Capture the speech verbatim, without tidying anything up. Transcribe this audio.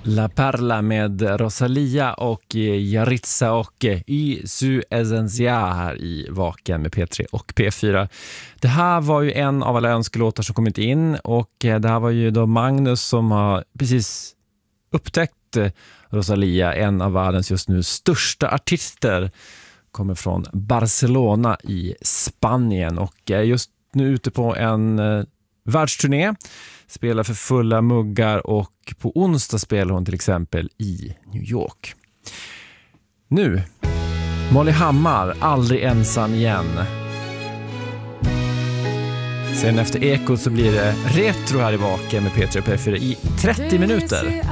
La Perla med Rosalia och Yaritza och Y Su Esencia här i Vaken med P tre och P fyra. Det här var ju en av alla önskelåtar som kommit in, och det här var ju då Magnus som har precis upptäckt Rosalia, en av världens just nu största artister. Kommer från Barcelona i Spanien och är just nu ute på en världsturné. Spelar för fulla muggar, och på onsdag spelar hon till exempel i New York. Nu, Molly Hammar, Aldrig ensam igen. Sen efter Ekot så blir det retro här i Vaken med P tre och P fyra i trettio minuter.